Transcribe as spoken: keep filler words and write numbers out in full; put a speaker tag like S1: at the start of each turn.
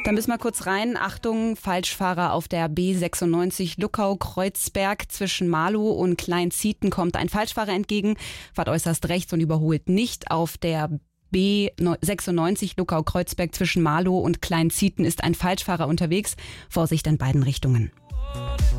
S1: Da müssen wir kurz rein. Achtung, Falschfahrer auf der B sechsundneunzig Luckau-Kreuzberg. Zwischen Marlow und Kleinzieten kommt ein Falschfahrer entgegen, fahrt äußerst rechts und überholt nicht. Auf der B sechsundneunzig Luckau-Kreuzberg zwischen Marlow und Kleinzieten ist ein Falschfahrer unterwegs. Vorsicht in beiden Richtungen.